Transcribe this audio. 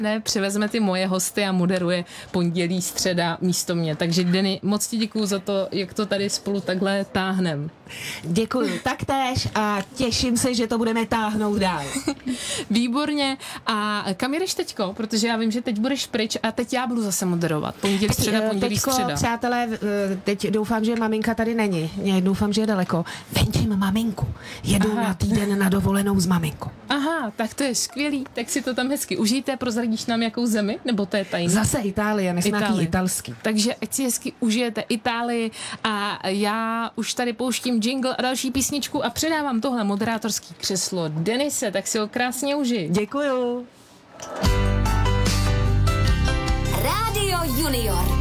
Ne, přivezme ty moje hosty a moderuje pondělí, středa místo mě. Takže Denny, moc ti děkuju za to, jak to tady spolu takhle táhnem. Děkuju taktéž a těším se, že to budeme táhnout dál. Výborně. A kam jdeš teďko? Protože já vím, že teď budeš pryč a teď já budu zase moderovat. Pondělí, středa. Přátelé, teď doufám, že maminka tady není. Doufám, že je daleko. Venčím maminku. Jedu na týden na dovolenou s maminkou. Aha, tak to je skvělý. Tak si to tam hezky užijte. Prozradíš nám, jakou zemi? Nebo to je tajný? Zase Itálie, my jsme nějaký italský. Takže ať si hezky užijete Itálii a já už tady pouštím jingle a další písničku a předávám tohle moderátorský křeslo Denise, tak si ho krásně užij. Děkuju. Rádio Junior.